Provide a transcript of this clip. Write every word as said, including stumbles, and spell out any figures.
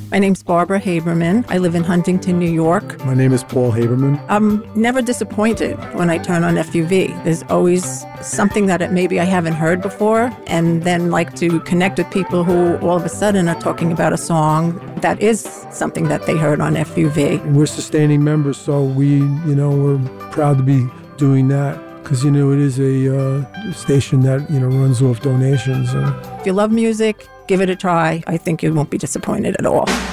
My name's Barbara Haberman. I live in Huntington, New York. My name is Paul Haberman. I'm never disappointed when I turn on F U V. There's always something that it, maybe I haven't heard before, and then like to connect with people who all of a sudden are talking about a song that is something that they heard on F U V. We're sustaining members, so we, you know, we're proud to be doing that. Because, you know, it is a uh, station that, you know, runs off donations. Uh. If you love music, give it a try. I think you won't be disappointed at all.